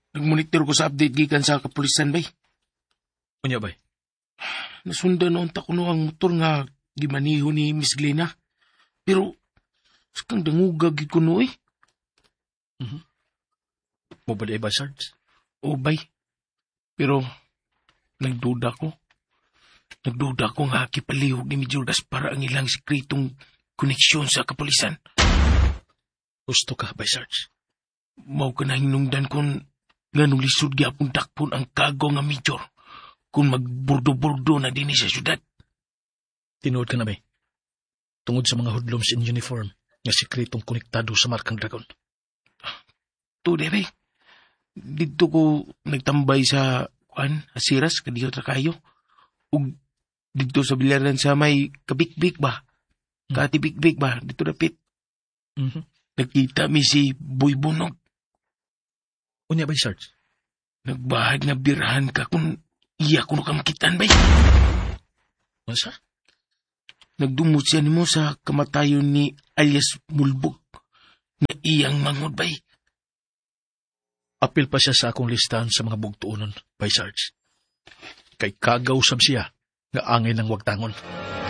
Nagmonitor ko sa update gikan sa kapulisan bay. Unya bay? Nasundan noon ta kuno ang motor nga gimaniho ni Miss Glena. Pero sakang dangugag kuno eh. Mo ba ba, Sarge? O bay. Pero nagduda ko. Nagduda ko nga kipalihog ni Major Gaspar ang ilang sikretong koneksyon sa kapulisan. Gusto ka ba, Sarge? Mao ka na hinungdan kung nganong lisod gyapon dakpon ang kago nga Major kung magburdo-burdo na din sa syudad. Tinuod ka na ba? Tungod sa mga hoodlums in uniform nga sikretong konektado sa Markang Dragon. Tude bay. Dito ko nagtambay sa Asiras, kadiyo tra kayo. Ug dito sa bilaran sa may kabikbik ba? Katibikbik ba? Dito dapit. Nakita mi si Boy Bunog. Unya ba, Sarge? Nagbahag na birahan ka kung iya kuno ka makitan bay. Masa? Nagdumot siya nimo sa kamatayon ni alias Mulbog na iyang mangod bay. Apil pa siya sa akong listahan sa mga bugtuunon, by Sarge. Kay kagaw sab siya nga angin ng wagtangon.